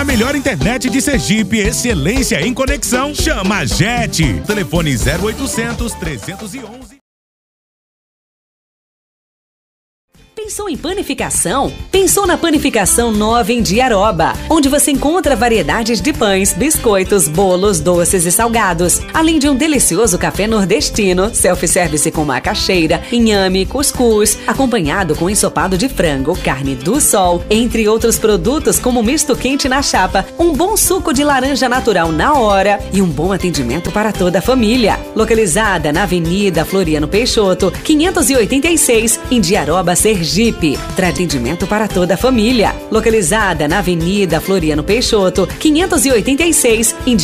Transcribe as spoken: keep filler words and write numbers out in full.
na melhor internet de Sergipe, excelência em conexão. Chama a Jet. Telefone zero oitocentos, trezentos e onze. Pensou em panificação? Pensou na Panificação Nova em Diaroba, onde você encontra variedades de pães, biscoitos, bolos, doces e salgados, além de um delicioso café nordestino, self-service com macaxeira, inhame, cuscuz, acompanhado com ensopado de frango, carne do sol, entre outros produtos como misto quente na chapa, um bom suco de laranja natural na hora e um bom atendimento para toda a família. Localizada na Avenida Floriano Peixoto, quinhentos e oitenta e seis, em Diaroba, Sergipe. Para atendimento para toda a família. Localizada na Avenida Floriano Peixoto, quinhentos e oitenta e seis, em